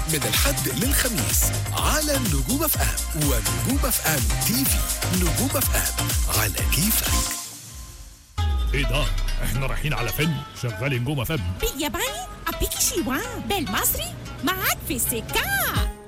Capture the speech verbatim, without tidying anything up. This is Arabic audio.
من الحد للخميس على نجوم اف ام ونجوم اف ام تي في. نجوم اف ام على كيفك. ايه ده؟ احنا رايحين على فيلم شغال نجوم اف ام. بالياباني أبيكي شيوان، بالمصري معاك في السكة.